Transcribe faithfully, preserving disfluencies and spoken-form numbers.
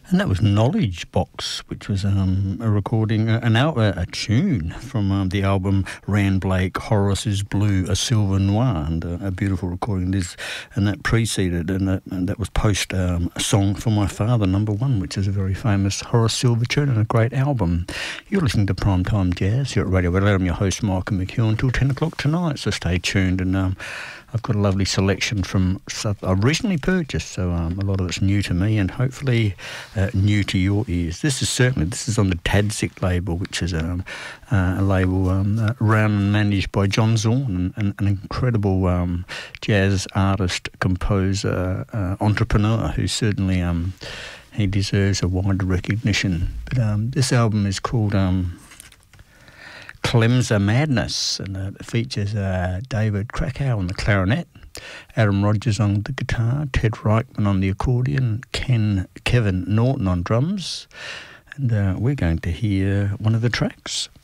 And that was Knowledge Box, which was um, a recording, uh, an al- a tune from um, the album Rand Blake, Horace's Blue, A Silver Noir, and uh, a beautiful recording. This, and that preceded, and that, and that was post um, A Song for My Father, number one, which is a very famous Horace Silver tune and a great album. You're listening to Primetime Jazz here at Radio Adelaide. I'm your host, Michael McHugh, until ten o'clock tonight, so stay tuned. And um, I've got a lovely selection from stuff I've recently purchased, so um, a lot of it's new to me and hopefully uh, new to your ears. This is certainly, this is on the Tadzik label, which is um, uh, a label um, uh, run and managed by John Zorn, an, an incredible um, jazz artist, composer, uh, entrepreneur who certainly um, he deserves a wider recognition. But um, this album is called Um, Clemza Madness, and uh, it features uh, David Krakow on the clarinet, Adam Rogers on the guitar, Ted Reichman on the accordion, Ken Kevin Norton on drums, and uh, we're going to hear one of the tracks.